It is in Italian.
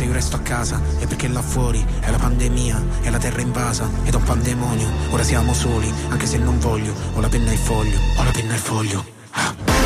se io resto a casa è perché là fuori è la pandemia, è la terra invasa ed è un pandemonio. Ora siamo soli, anche se non voglio. Ho la penna e il foglio, ho la penna e il foglio.